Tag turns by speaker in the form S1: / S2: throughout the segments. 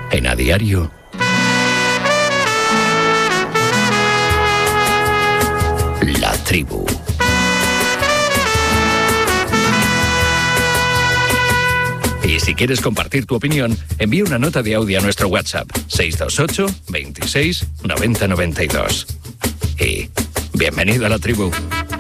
S1: En A Diario, La Tribu. Y si quieres compartir tu opinión, envía una nota de audio a nuestro WhatsApp 628 26 90 92. Y bienvenido a La Tribu.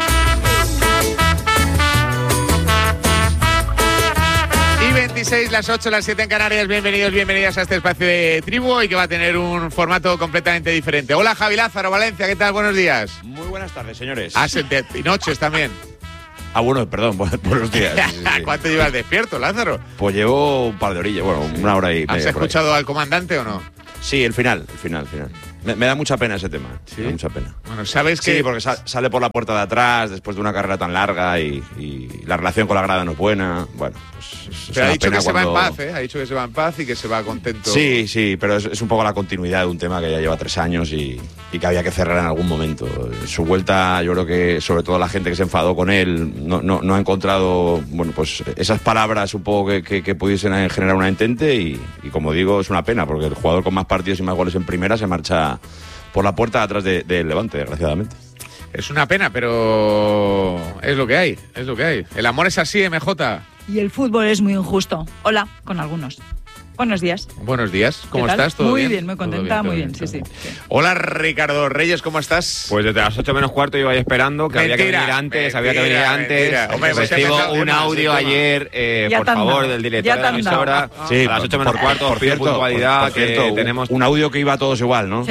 S2: Y 26, las 8, las 7 en Canarias. Bienvenidos, bienvenidas a este espacio de Tribu, hoy que va a tener un formato completamente diferente. Hola, Javi Lázaro, Valencia, ¿qué tal? Buenos días.
S3: Muy buenas tardes, señores.
S2: Y noches también.
S3: Bueno, perdón, buenos días. Sí.
S2: ¿Cuánto llevas despierto, Lázaro?
S3: Pues llevo un par de orillas, bueno, una hora y media.
S2: ¿Has escuchado al comandante o no?
S3: Sí, el final. Me da mucha pena ese tema,
S2: ¿Sí?
S3: Me da mucha pena.
S2: Bueno, ¿sabes que...?
S3: Sí, porque sale por la puerta de atrás después de una carrera tan larga y la relación con la grada no es buena. Bueno, pues es
S2: pero ha dicho que se
S3: cuando...
S2: va en paz, ¿eh? Ha dicho que se va en paz y que se va contento.
S3: Sí, pero es un poco la continuidad de un tema que ya lleva 3 años y que había que cerrar en algún momento. Su vuelta, yo creo que sobre todo la gente que se enfadó con él no ha encontrado, bueno, pues esas palabras un poco que pudiesen generar una entente y como digo, es una pena porque el jugador con más partidos y más goles en primera se marcha por la puerta de atrás del Levante, desgraciadamente.
S2: Es una pena, pero es lo que hay, El amor es así, MJ.
S4: Y el fútbol es muy injusto. Hola, con algunos. Buenos días.
S2: Buenos días, ¿cómo estás? ¿Todo
S4: muy
S2: bien?
S4: bien, muy contenta, muy bien, sí.
S2: Hola, Ricardo Reyes, ¿cómo estás?
S5: Pues desde las 8 menos cuarto iba ahí esperando, que había que venir antes. Hombre,
S3: recibo un audio ayer, por favor, del director de la emisora.
S5: Sí, a las 8 menos cuarto, por cierto, puntualidad, que tenemos...
S3: Un audio que iba a todos igual, ¿no?
S5: Sí.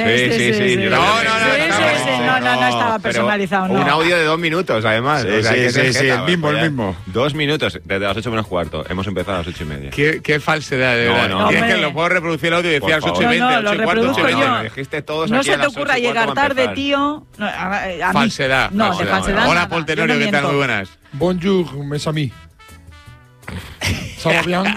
S4: No estaba personalizado, no.
S5: Un audio de 2 minutos, además.
S3: Sí, el mismo.
S5: 2 minutos, desde las 8 menos cuarto. Hemos empezado a las 8 y media.
S2: Qué falsedad, de verdad.
S5: No.
S2: Es que lo puedo reproducir el audio y decía a las 8 y 20,
S4: No, lo
S2: 8 y cuarto,
S4: reproduzco
S2: 8 y 20.
S4: yo.
S5: Dijiste todos
S4: No
S5: aquí
S4: se
S5: a
S4: te
S5: las 8
S4: ocurra
S5: y cuarto
S4: llegar
S5: para
S4: tarde,
S5: empezar.
S4: tío. No, a mí.
S2: Falsedad.
S4: No, de falsedad
S2: Hola,
S4: nada.
S2: Paul
S4: Yo
S2: Tenorio,
S4: no
S2: ¿qué tal?
S4: miento.
S2: Muy buenas.
S6: Bonjour, mes amis. Ça va bien?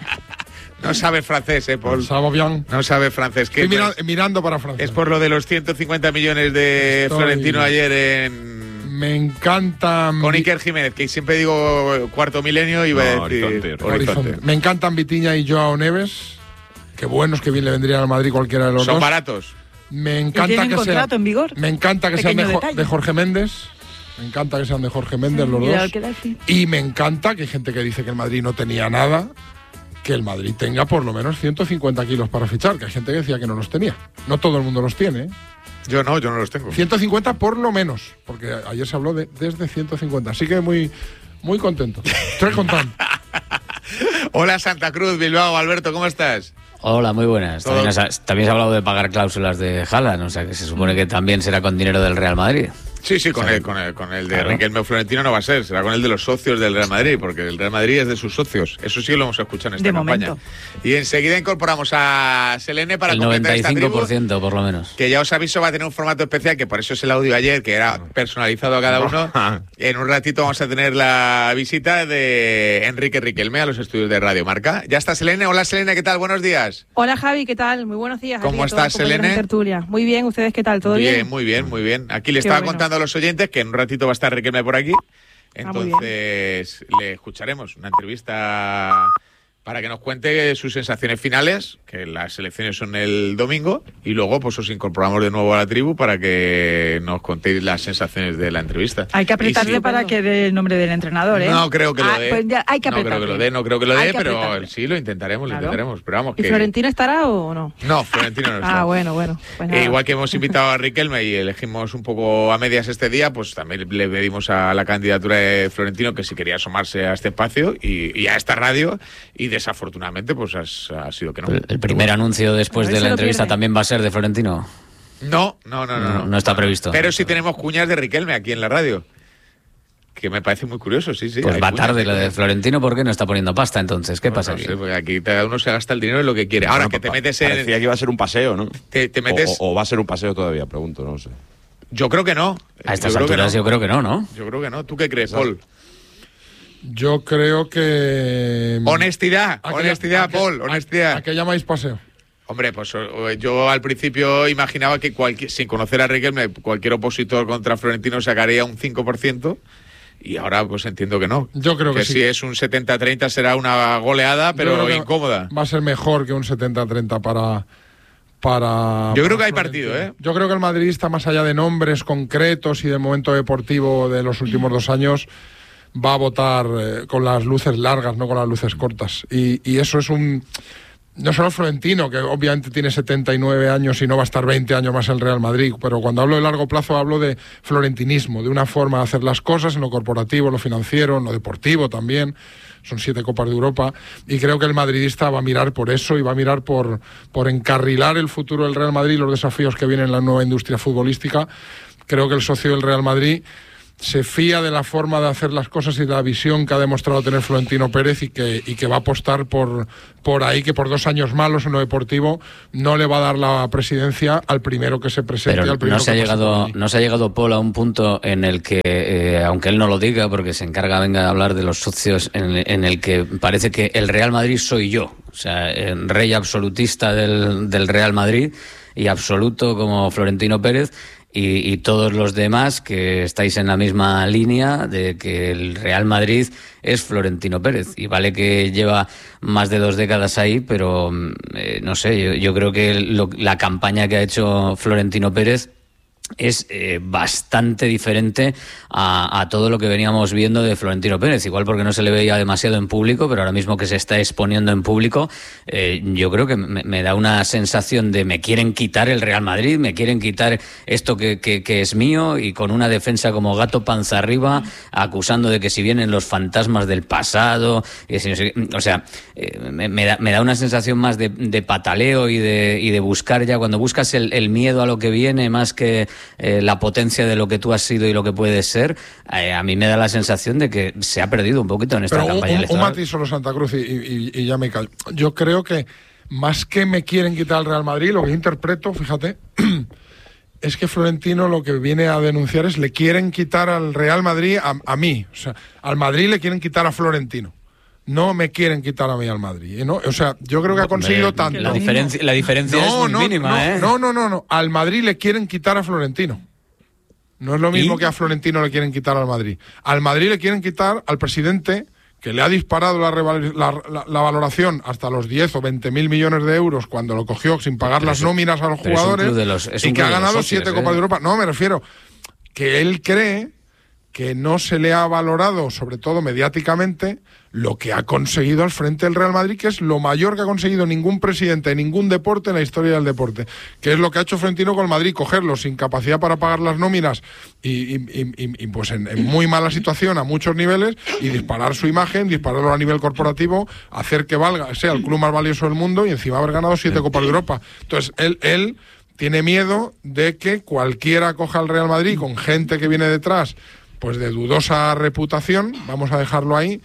S2: No sabes francés, Paul.
S6: Ça va bien.
S2: No sabes francés. ¿Qué
S6: Estoy mirando para Francia.
S2: es por lo de los 150 millones de Florentino ayer en...
S6: Me encantan...
S2: Con Iker Jiménez, que siempre digo cuarto milenio y iba a decir Horizonte.
S6: Me encantan Vitinha y Joao Neves. Qué buenos, que bien le vendrían al Madrid cualquiera de los
S2: Son
S6: dos.
S2: baratos.
S6: Me encanta
S4: ¿Tienen
S6: que
S4: contrato
S6: sean...
S4: en vigor?
S6: Me encanta que sean
S4: Pequeño detalle.
S6: de Jorge Méndez. Me encanta que sean de Jorge Méndez los dos. Y me encanta que hay gente que dice que el Madrid no tenía nada, que el Madrid tenga por lo menos 150 kilos para fichar, que hay gente que decía que no los tenía. No todo el mundo los tiene, ¿eh?
S2: Yo no los tengo.
S6: 150 por lo menos, porque ayer se habló de desde 150. Así que muy, muy contento. Estoy contento.
S2: Hola, Santa Cruz, Bilbao, Alberto, ¿cómo estás?
S7: Hola, muy buenas. También se ha hablado de pagar cláusulas de Haaland, o sea que se supone que también será con dinero del Real Madrid.
S2: Sí, con el de Riquelme Florentino no va a ser, será con el de los socios del Real Madrid, porque el Real Madrid es de sus socios. Eso sí lo hemos escuchado en esta campaña.
S4: Momento.
S2: Y enseguida incorporamos a Selene para
S7: el
S2: completar
S7: 95%
S2: esta tribu,
S7: por lo menos.
S2: que ya os aviso va a tener un formato especial, que por eso es el audio ayer, que era personalizado a cada uno. En un ratito vamos a tener la visita de Enrique Riquelme a los estudios de Radio Marca. Ya está Selene. Hola Selene, ¿qué tal? Buenos días.
S8: Hola Javi, ¿qué tal? Muy buenos días.
S2: ¿Cómo estás, Selene?
S8: Tertulia. Muy bien, ¿ustedes qué tal? ¿Todo bien?
S2: Muy bien. Aquí le
S8: Qué
S2: estaba
S8: bueno.
S2: contando a los oyentes que en un ratito va a estar Riquelme por aquí.
S8: muy
S2: Entonces le escucharemos una entrevista para que nos cuente sus sensaciones finales, que las elecciones son el domingo, y luego pues os incorporamos de nuevo a la tribu para que nos contéis las sensaciones de la entrevista.
S4: Hay que apretarle
S2: Y sí,
S4: para que dé el nombre del entrenador, ¿eh?
S2: No creo que lo dé.
S4: Pues ya hay que
S2: no creo que lo dé, pero
S4: apretarle.
S2: sí lo intentaremos,
S8: Claro.
S2: Pero vamos,
S8: ¿Y
S2: que...
S8: Florentino estará o no?
S2: No, Florentino no está.
S8: Bueno. Pues nada.
S2: Igual que hemos invitado a Riquelme y elegimos un poco a medias este día, pues también le pedimos a la candidatura de Florentino que si quería asomarse a este espacio y a esta radio, y desafortunadamente pues ha sido que no.
S7: El primer anuncio después
S8: A ver
S7: de
S8: si
S7: la
S8: lo
S7: entrevista
S8: pierde.
S7: también va a ser de Florentino.
S2: No
S7: está previsto.
S2: Pero sí tenemos cuñas de Riquelme aquí en la radio, que me parece muy curioso, sí.
S7: Pues
S2: hay
S7: va
S2: cuñas
S7: tarde la de Florentino, ¿por qué no está poniendo pasta entonces? ¿Qué pasa
S2: No
S7: aquí?
S2: sé, porque aquí cada uno se gasta el dinero en lo que quiere. Ahora
S3: Bueno,
S2: que te metes en...
S3: Parecía que iba a ser un paseo, ¿no?
S2: Te metes...
S3: O va a ser un paseo todavía, pregunto, no sé.
S2: Yo creo que no.
S7: A estas alturas yo creo que no, ¿no?
S2: Yo creo que no. ¿Tú qué crees, Paul?
S6: Yo creo que...
S2: Honestidad,
S6: ¿A
S2: Paul, honestidad.
S6: ¿A qué llamáis paseo?
S2: Hombre, pues yo al principio imaginaba que sin conocer a Riquelme, cualquier opositor contra Florentino sacaría un 5%, y ahora pues entiendo que no.
S6: Yo creo que sí.
S2: Si es un 70-30 será una goleada, pero incómoda.
S6: Va a ser mejor que un 70-30 para
S2: yo creo que hay partido, ¿eh?
S6: Yo creo que el madridista, más allá de nombres concretos y del momento deportivo de los últimos 2 años, va a votar con las luces largas, no con las luces cortas. Y eso es no solo Florentino, que obviamente tiene 79 años y no va a estar 20 años más en el Real Madrid, pero cuando hablo de largo plazo hablo de florentinismo, de una forma de hacer las cosas en lo corporativo, en lo financiero, en lo deportivo también. Son 7 Copas de Europa, y creo que el madridista va a mirar por eso y va a mirar por encarrilar el futuro del Real Madrid y los desafíos que vienen en la nueva industria futbolística. Creo que el socio del Real Madrid se fía de la forma de hacer las cosas y de la visión que ha demostrado tener Florentino Pérez, y que va a apostar por ahí, que por 2 años malos en lo deportivo no le va a dar la presidencia al primero que se presente.
S7: Pero
S6: al primero
S7: no se ha llegado Paul a un punto en el que, aunque él no lo diga, porque se encarga de hablar de los socios, en el que parece que el Real Madrid soy yo, o sea, el rey absolutista del Real Madrid, y absoluto como Florentino Pérez, y todos los demás que estáis en la misma línea de que el Real Madrid es Florentino Pérez. Y vale que lleva más de 2 décadas ahí, pero no sé, yo creo que la campaña que ha hecho Florentino Pérez es bastante diferente a todo lo que veníamos viendo de Florentino Pérez, igual porque no se le veía demasiado en público, pero ahora mismo que se está exponiendo en público, yo creo que me da una sensación de me quieren quitar el Real Madrid, me quieren quitar esto que es mío, y con una defensa como gato panza arriba, acusando de que si vienen los fantasmas del pasado, o sea, me da una sensación más de pataleo y de buscar ya, cuando buscas el miedo a lo que viene más que la potencia de lo que tú has sido y lo que puedes ser, a mí me da la sensación de que se ha perdido un poquito en esta campaña electoral.
S6: Un matiz solo, Santa Cruz, y ya me callo. Yo creo que más que me quieren quitar al Real Madrid, lo que interpreto, fíjate, es que Florentino lo que viene a denunciar es le quieren quitar al Real Madrid a mí. O sea, al Madrid le quieren quitar a Florentino. No me quieren quitar a mí al Madrid, ¿no? O sea, yo creo que ha conseguido tanto.
S7: La diferencia es muy mínima, ¿eh?
S6: No. Al Madrid le quieren quitar a Florentino. No es lo mismo que a Florentino le quieren quitar al Madrid. Al Madrid le quieren quitar al presidente, que le ha disparado la valoración hasta los 10 o 20 mil millones de euros cuando lo cogió sin pagar las nóminas a los jugadores, y que ha ganado 7 Copas de Europa. No, me refiero que él cree que no se le ha valorado, sobre todo mediáticamente, lo que ha conseguido al frente del Real Madrid, que es lo mayor que ha conseguido ningún presidente de ningún deporte en la historia del deporte, que es lo que ha hecho Florentino con el Madrid, cogerlo sin capacidad para pagar las nóminas y pues en muy mala situación a muchos niveles, y disparar su imagen, dispararlo a nivel corporativo, hacer que sea el club más valioso del mundo, y encima haber ganado 7 Copas de Europa. Entonces, él tiene miedo de que cualquiera coja al Real Madrid con gente que viene detrás, pues de dudosa reputación, vamos a dejarlo ahí,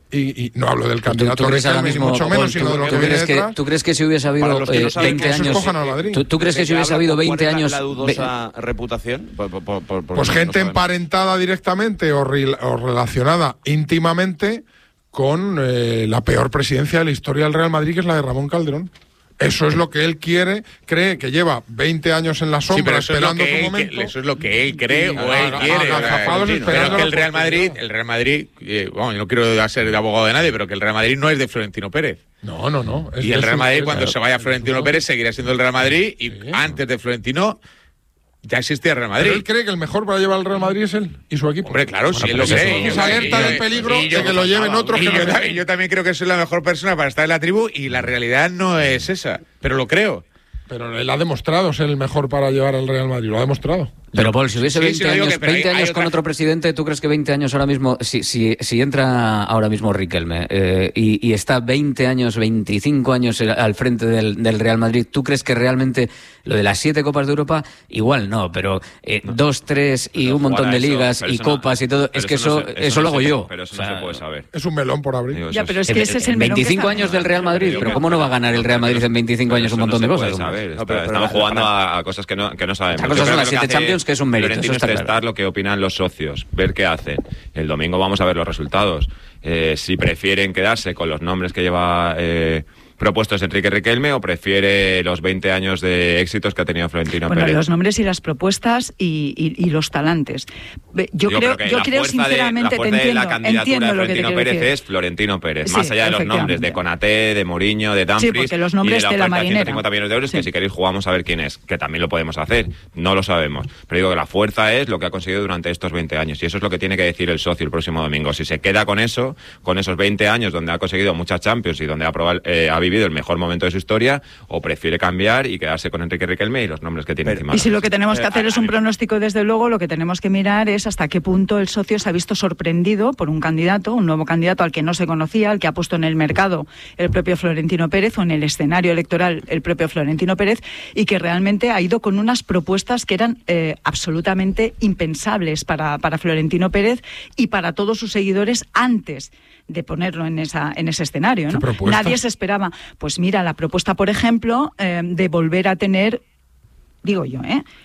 S6: y no hablo del candidato Riquelme, ni mucho menos, sino de lo que viene detrás.
S7: ¿Tú crees que si hubiese habido 20 años... ¿Tú crees que si hubiese habido 20 años...
S3: la dudosa reputación?
S6: Pues gente emparentada directamente o relacionada íntimamente con la peor presidencia de la historia del Real Madrid, que es la de Ramón Calderón. Eso es lo que él cree que lleva 20 años en la sombra, esperando su momento.
S2: Eso es lo que él cree o él quiere. Pero que el Real Madrid, bueno, yo no quiero ser de abogado de nadie, pero que el Real Madrid no es de Florentino Pérez.
S6: No.
S2: Y el Real Madrid, cuando se vaya Florentino Pérez, seguirá siendo el Real Madrid, y antes de Florentino ya existía el Real Madrid.
S6: Pero él cree que el mejor para llevar al Real Madrid es él y su equipo.
S2: Hombre, claro, sí, él lo cree.
S6: Es alerta del peligro de que lo lleven otros.
S2: Y yo también creo que soy la mejor persona para estar en la tribu, y la realidad no es esa, pero lo creo.
S6: Pero él ha demostrado ser el mejor para llevar al Real Madrid, lo ha demostrado.
S7: Pero Paul, si hubiese 20 años con otro presidente, ¿tú crees que 20 años ahora mismo, si entra ahora mismo Riquelme y está 20 años, 25 años al frente del Real Madrid, ¿tú crees que realmente lo de las 7 Copas de Europa, igual no, pero 2, 3 y un montón de ligas y copas y todo, es que eso lo hago yo?
S3: Pero eso no se puede saber.
S6: Es un melón por abrir.
S4: Ya, pero es que ese es el melón.
S7: 25 años del Real Madrid, pero ¿cómo no va a ganar el Real Madrid en 25 años un montón de cosas?
S3: Estamos jugando a cosas que no sabemos.
S7: Las cosas son las 7 Champions, que es un mérito.
S3: Florentino es testar lo que opinan los socios, ver qué hacen. El domingo vamos a ver los resultados. Si prefieren quedarse con los nombres que lleva
S5: propuestos Enrique Riquelme o prefiere los 20 años de éxitos que ha tenido Florentino Pérez?
S4: Los nombres y las propuestas y los talantes. Yo creo sinceramente,
S5: te entiendo. La candidatura de Florentino Pérez es Florentino Pérez, más allá de los nombres de Konaté, de Mourinho, de Dumfries,
S4: porque los nombres
S5: y de
S4: la marinera.
S5: 150 millones de euros, que si queréis jugamos a ver quién es, que también lo podemos hacer, no lo sabemos. Pero digo que la fuerza es lo que ha conseguido durante estos 20 años, y eso es lo que tiene que decir el socio el próximo domingo. Si se queda con eso, con esos 20 años donde ha conseguido muchas Champions y donde ha vivido el mejor momento de su historia, o prefiere cambiar y quedarse con Enrique Riquelme y los nombres que tiene encima.
S4: Y si lo que tenemos que hacer es un pronóstico, desde luego, lo que tenemos que mirar es hasta qué punto el socio se ha visto sorprendido por un candidato, un nuevo candidato al que no se conocía, al que ha puesto en el mercado el propio Florentino Pérez, o en el escenario electoral el propio Florentino Pérez, y que realmente ha ido con unas propuestas que eran absolutamente impensables para Florentino Pérez y para todos sus seguidores antes de ponerlo en ese escenario, ¿no? Nadie se esperaba. Pues mira, la propuesta, por ejemplo, de volver a tener, digo yo,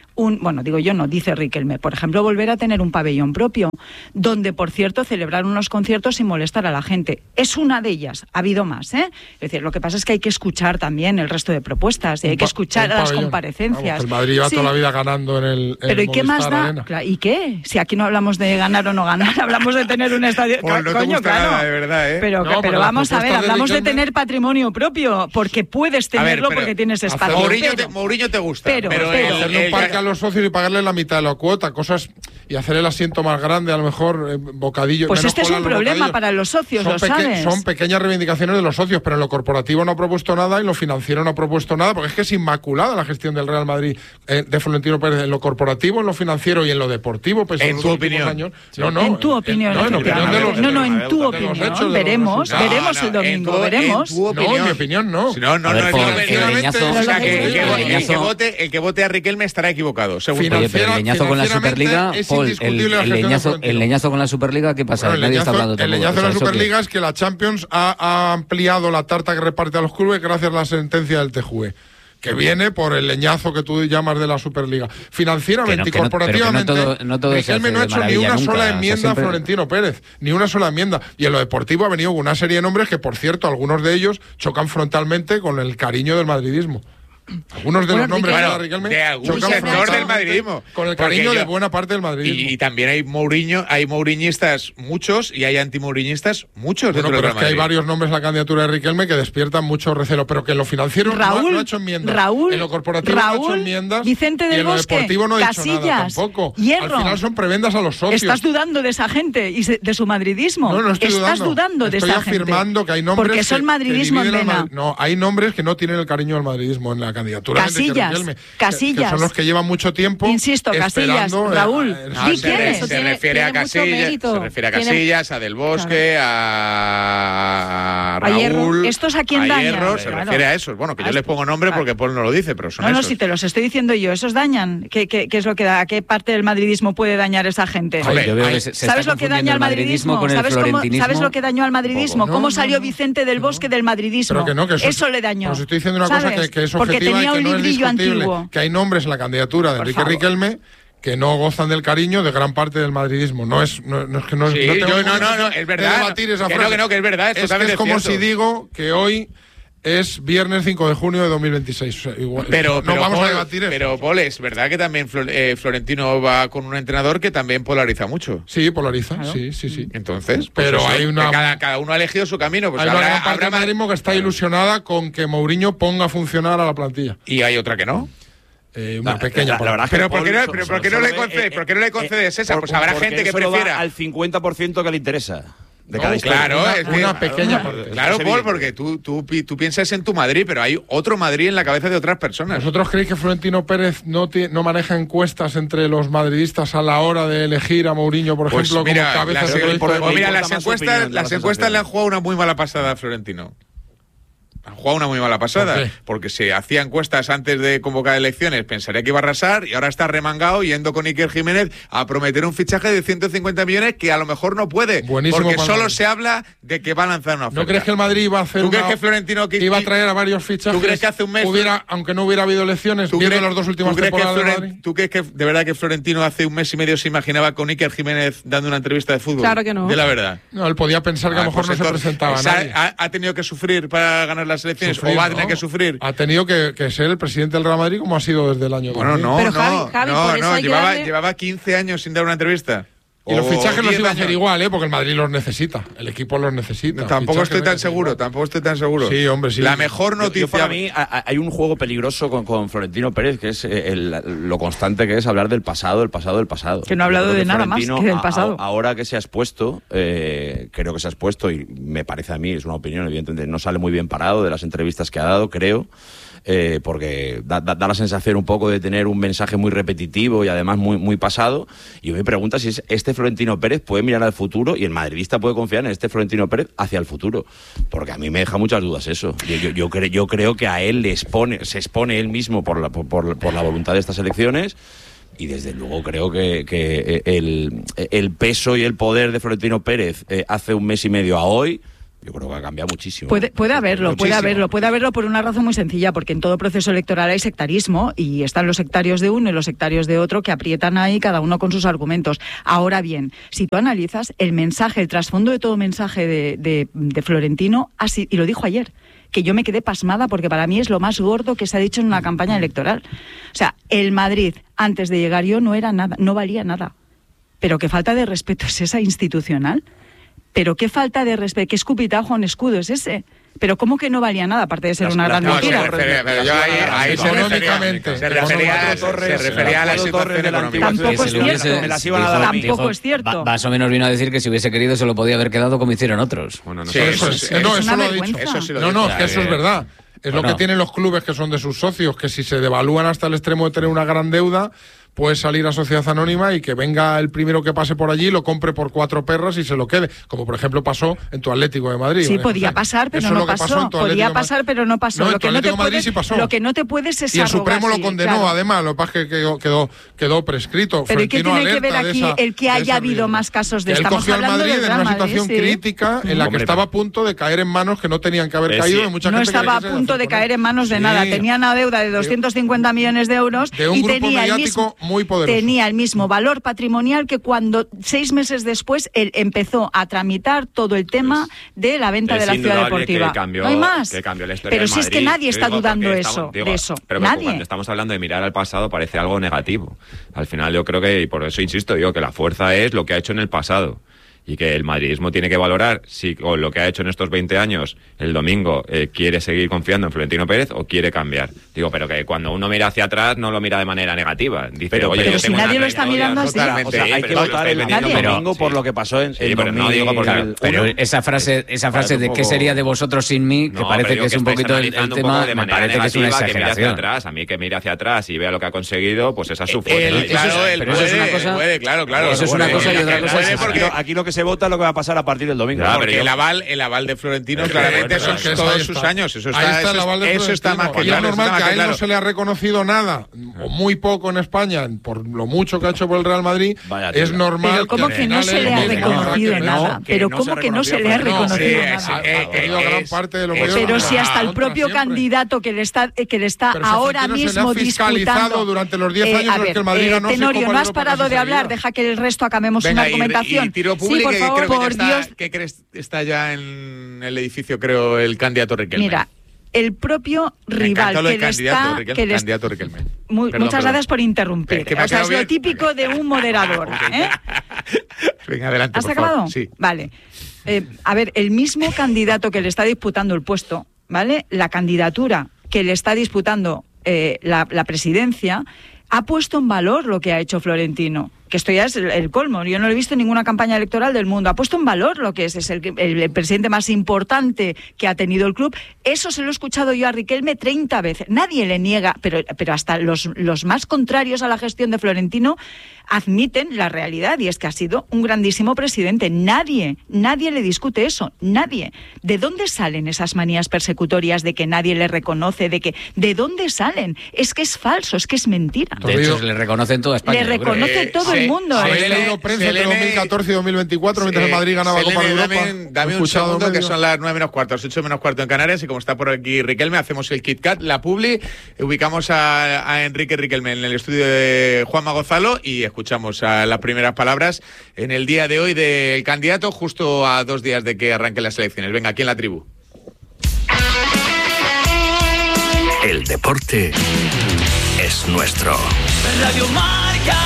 S4: dice Riquelme, por ejemplo, volver a tener un pabellón propio, donde, por cierto, celebrar unos conciertos sin molestar a la gente. Es una de ellas, ha habido más, ¿eh? Es decir, lo que pasa es que hay que escuchar también el resto de propuestas, y hay que escuchar las comparecencias.
S6: El Madrid va toda la vida ganando en el
S4: Pero ¿y qué más da? Claro, ¿y qué? Si aquí no hablamos de ganar o no ganar, hablamos de tener un estadio...
S2: Pues no te gusta nada, de verdad, ¿eh?
S4: Pero vamos a ver, hablamos de tener patrimonio propio, porque puedes tenerlo, porque tienes espacio.
S2: Mourinho te gusta,
S6: pero hacerle un parque a los socios y pagarle la mitad de la cuota, cosas, y hacer el asiento más grande, a lo mejor bocadillo.
S4: Pues este es un problema para los socios, lo sabes.
S6: Son pequeñas reivindicaciones de los socios, pero en lo corporativo no ha propuesto nada y en lo financiero no ha propuesto nada, porque es que es inmaculada la gestión del Real Madrid de Florentino Pérez, en lo corporativo, en lo financiero y en lo deportivo. Pues
S2: en tu opinión.
S6: Años,
S4: en tu opinión. En tu opinión. Veremos el domingo, veremos.
S6: No, en mi opinión no.
S2: El que vote a Riquelme estará equivocado, seguro.
S7: Oye, pero el leñazo con la Superliga, Paul, el leñazo con la Superliga, ¿qué pasa?
S6: Bueno,
S7: Nadie está hablando
S6: el leñazo de la Superliga es que la Champions ha ampliado la tarta que reparte a los clubes gracias a la sentencia del TJUE, que viene por el leñazo que tú llamas de la Superliga. Financieramente y corporativamente, Riquelme no ha hecho ni una sola enmienda a Florentino Pérez, ni una sola enmienda. Y en lo deportivo ha venido una serie de nombres que, por cierto, algunos de ellos chocan frontalmente con el cariño del madridismo. Algunos de los nombres de Riquelme
S2: de algún sector del madridismo,
S6: con el cariño de buena parte del madridismo.
S2: Y también hay mouriñistas muchos y hay anti-mouriñistas muchos.
S6: Bueno, pero es que hay varios nombres en la candidatura de Riquelme que despiertan mucho recelo, pero que en lo financiero no ha hecho enmiendas. En lo corporativo no ha hecho enmiendas.
S4: Vicente del Bosque,
S6: y en lo deportivo no ha
S4: Casillas,
S6: hecho nada tampoco.
S4: Hierro.
S6: Al final son prebendas a los socios.
S4: ¿Estás dudando de esa gente y de su madridismo?
S6: No estoy dudando
S4: de esa gente.
S6: Estoy afirmando que hay nombres
S4: porque son madridismo en vena.
S6: No, hay nombres que no tienen el cariño al madridismo en la candidatura.
S4: Casillas.
S6: Que son los que llevan mucho tiempo.
S4: Insisto, Casillas, Raúl.
S2: Se refiere a Casillas, a Del Bosque, a Raúl.
S4: ¿Estos a quién dañan?
S2: Hierro, se refiere a esos. Bueno, que yo les pongo nombre porque Paul no lo dice, pero son esos.
S4: No, si te los estoy diciendo yo, ¿esos dañan? ¿Qué es lo que da? ¿A qué parte del madridismo puede dañar esa gente?
S7: ¿Sabes
S4: lo que daña al madridismo? ¿Sabes lo que dañó al madridismo? ¿Cómo salió Vicente del Bosque del madridismo? Eso le dañó.
S6: Os estoy diciendo una cosa que es objetiva y que no es discutible. Que hay nombres en la candidatura de Enrique Riquelme que no gozan del cariño de gran parte del madridismo. No es que no
S2: es verdad.
S6: Debatir esa frase.
S2: Que es verdad.
S6: Es como si digo que hoy es viernes 5 de junio de 2026.
S2: Pero
S6: vamos a debatir eso.
S2: Pero, Paul, es verdad que también Florentino va con un entrenador que también polariza mucho.
S6: Sí, polariza, claro. Sí.
S2: Entonces,
S6: pero
S2: pues
S6: hay una...
S2: Cada uno ha elegido su camino. Pues
S6: hay una gran parte del madridismo que está ilusionada con que Mourinho ponga a funcionar a la plantilla.
S2: Y hay otra que no.
S6: Una pequeña.
S2: La verdad, pero ¿por qué no le concedes esa? Pues habrá gente que prefiera
S9: al 50% que le interesa.
S2: Claro, es
S6: una pequeña parte.
S2: Claro, Paul, porque tú piensas en tu Madrid, pero hay otro Madrid en la cabeza de otras personas.
S6: ¿Vosotros creéis que Florentino Pérez no maneja encuestas entre los madridistas a la hora de elegir a Mourinho, por ejemplo, como cabeza de proyecto?
S2: Las encuestas le han jugado una muy mala pasada a Florentino. Han jugado una muy mala pasada, porque se hacía encuestas antes de convocar elecciones, pensaría que iba a arrasar y ahora está remangado yendo con Iker Jiménez a prometer un fichaje de 150 millones que a lo mejor no puede, porque solo se habla de que va a lanzar una oferta.
S6: ¿No crees que el Madrid iba a hacer
S2: ¿Tú crees que Florentino
S6: iba a traer a varios fichajes?
S2: ¿Tú crees que hace un mes
S6: aunque no hubiera habido elecciones, viendo las dos últimas temporadas de Madrid?
S2: ¿Tú crees que de verdad que Florentino hace un mes y medio se imaginaba con Iker Jiménez dando una entrevista de fútbol?
S4: Claro que no.
S2: De la verdad.
S6: No, él podía pensar que a lo mejor no se presentaba nadie.
S2: ¿Ha tenido que sufrir para ganar las las elecciones o va a tener que sufrir.
S6: Ha tenido que ser el presidente del Real Madrid como ha sido desde el año 2000.
S2: Llevaba 15 años sin dar una entrevista.
S6: Y los fichajes los iba a hacer igual, porque el Madrid los necesita. El equipo los necesita.
S2: No, tampoco estoy tan seguro.
S6: Sí, hombre, sí.
S2: La mejor noticia...
S9: Para mí hay un juego peligroso con Florentino Pérez, que es lo constante que es hablar del pasado.
S4: Que no ha hablado de nada más que del pasado.
S9: Ahora que se ha expuesto, creo que se ha expuesto, y me parece a mí, es una opinión, evidentemente, no sale muy bien parado de las entrevistas que ha dado, creo. Porque da la sensación un poco de tener un mensaje muy repetitivo y además muy pasado. Y me pregunta si este Florentino Pérez puede mirar al futuro y el madridista puede confiar en este Florentino Pérez hacia el futuro. Porque a mí me deja muchas dudas eso. Yo creo que a él se expone él mismo por la voluntad de estas elecciones. Y desde luego creo que el peso y el poder de Florentino Pérez hace un mes y medio a hoy, yo creo que ha cambiado muchísimo.
S4: Puede haberlo por una razón muy sencilla, porque en todo proceso electoral hay sectarismo y están los sectarios de uno y los sectarios de otro que aprietan ahí cada uno con sus argumentos. Ahora bien, si tú analizas el mensaje, el trasfondo de todo mensaje de Florentino, así, y lo dijo ayer, que yo me quedé pasmada porque para mí es lo más gordo que se ha dicho en una campaña electoral. O sea, el Madrid, antes de llegar yo, no era nada, no valía nada. Pero qué falta de respeto es esa institucional. Pero qué falta de respeto, qué escupitajo en escudo es ese. Pero cómo que no valía nada, aparte de ser una gran mentira.
S2: Se refería a la situación económica.
S4: Tampoco es cierto.
S7: Más o menos vino a decir que si hubiese querido se lo podía haber quedado como hicieron otros.
S6: Eso lo ha dicho. No, que eso es verdad. Es lo que tienen los clubes que son de sus socios, que si se devalúan hasta el extremo de tener una gran deuda, puede salir a Sociedad Anónima y que venga el primero que pase por allí, lo compre por 4 perras y se lo quede. Como por ejemplo pasó en tu Atlético de Madrid.
S4: Sí, podía pasar, pero no pasó. Podía pasar, pero no pasó.
S6: Lo que no te puedes es arrogar. Y el Supremo lo condenó, además. Lo que pasa es que quedó prescrito.
S4: Pero ¿y qué tiene que ver aquí el que haya habido más casos de esta?
S6: Él cogió al Madrid en una situación crítica en la que estaba a punto de caer en manos que no tenían que haber caído.
S4: No estaba a punto de caer en manos de nada. Tenía una deuda de 250 millones de euros y tenía el mismo... muy poderoso. Tenía el mismo valor patrimonial que cuando 6 meses después él empezó a tramitar todo el tema de la venta de la ciudad deportiva. No hay más. Pero si es que nadie está dudando de eso.
S5: Pero
S4: nadie.
S5: Cuando estamos hablando de mirar al pasado parece algo negativo. Al final yo creo que, y por eso insisto, digo que la fuerza es lo que ha hecho en el pasado. Y que el madridismo tiene que valorar si con lo que ha hecho en estos 20 años el domingo quiere seguir confiando en Florentino Pérez o quiere cambiar. Digo, pero que cuando uno mira hacia atrás no lo mira de manera negativa. Dice,
S4: pero si nadie lo está mirando así.
S9: O sea, hay que votar el domingo por lo que pasó en el
S7: pero no digo pero esa frase de qué sería de vosotros sin mí, que parece que es un poquito el tema, me parece que es una exageración.
S5: A mí que mire hacia atrás y vea lo que ha conseguido, pues esa es su fuerza.
S2: Claro, eso es una cosa. Claro.
S7: Eso es una cosa y otra cosa es
S9: aquí lo que se vota es lo que va a pasar a partir del domingo.
S2: Claro, porque el aval de Florentino claramente son todos sus años. Eso está más que claro.
S6: Es normal que a él no se le ha reconocido nada, o muy poco en España, por lo mucho que ha hecho por el Real Madrid. Es normal.
S4: Pero ¿cómo que no se le ha reconocido nada? Pero ¿cómo que no se le ha reconocido nada? Pero si hasta el propio candidato que le está ahora mismo disputando
S6: durante los 10 años en los que el Madrid ganó.
S4: Tenorio, no has parado de hablar, deja que el resto acabemos una argumentación.
S2: Sí, por favor, por Dios. ¿Qué crees? Está ya en el edificio, creo, el candidato Riquelme.
S4: Mira, el propio rival que le está...
S2: Riquelme.
S4: Muchas gracias por interrumpir. O sea, es lo típico de un moderador.
S2: Venga, adelante,
S4: ¿Has acabado?
S2: Favor. Sí.
S4: Vale. A ver, el mismo candidato que le está disputando el puesto, ¿vale? La candidatura que le está disputando la presidencia, ha puesto en valor lo que ha hecho Florentino. Que esto ya es el colmo. Yo no lo he visto en ninguna campaña electoral del mundo. Ha puesto en valor lo que es el presidente más importante que ha tenido el club. Eso se lo he escuchado yo a Riquelme 30 veces. Nadie le niega, pero hasta los más contrarios a la gestión de Florentino admiten la realidad, y es que ha sido un grandísimo presidente. Nadie le discute eso. Nadie. ¿De dónde salen esas manías persecutorias de que nadie le reconoce? ¿De dónde salen? Es que es falso, es que es mentira.
S7: De hecho, le reconocen toda España.
S4: Le reconoce todo el mundo.
S6: He leído prensa de 2014 y 2024 mientras el Madrid ganaba Copa de Europa.
S2: Dame un segundo, que son las 9 menos cuarto, las 8 menos cuarto en Canarias, y como está por aquí Riquelme, hacemos el Kit Kat, la publi, ubicamos a Enrique Riquelme en el estudio de Juanma Gonzalo y escuchamos a las primeras palabras en el día de hoy del candidato, justo a 2 días de que arranquen las elecciones. Venga, aquí en la tribu.
S1: El deporte es nuestro.
S10: Radio Marca.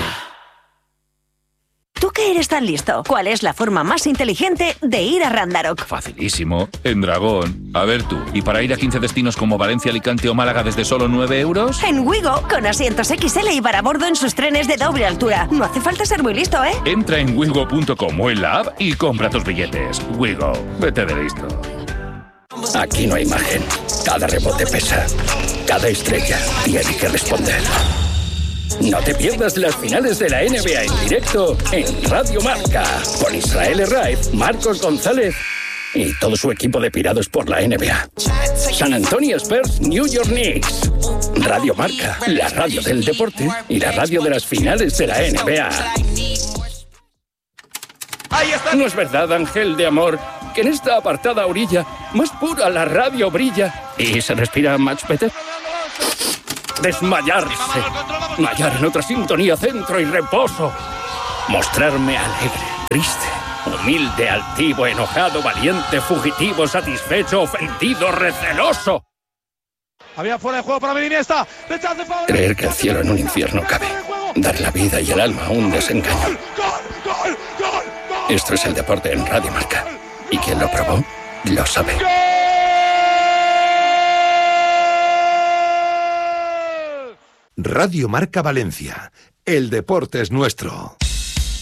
S11: ¿Tú que eres tan listo? ¿Cuál es la forma más inteligente de ir a Randarock?
S12: Facilísimo, en Dragón. A ver tú, ¿y para ir a 15 destinos como Valencia, Alicante o Málaga desde solo 9 euros?
S11: En Wigo, con asientos XL y para bordo en sus trenes de doble altura. No hace falta ser muy listo, ¿eh?
S12: Entra en wigo.com o en la app y compra tus billetes. Wigo, vete de listo.
S1: Aquí no hay margen. Cada rebote pesa. Cada estrella tiene que responder. No te pierdas las finales de la NBA en directo en Radio Marca. Con Israel Herraiz, Marcos González y todo su equipo de pirados por la NBA. San Antonio Spurs, New York Knicks. Radio Marca, la radio del deporte y la radio de las finales de la NBA. No es verdad, ángel de amor, que en esta apartada orilla más pura la radio brilla y se respira much better. Desmayarse, hallar en otra sintonía centro y reposo, mostrarme alegre, triste, humilde, altivo, enojado, valiente, fugitivo, satisfecho, ofendido, receloso.
S13: Había fuera de juego para Iniesta.
S1: Creer que el cielo en un infierno cabe, dar la vida y el alma a un desengaño. Esto es el deporte en Radio Marca y quien lo probó lo sabe.
S14: Radio Marca Valencia. El deporte es nuestro.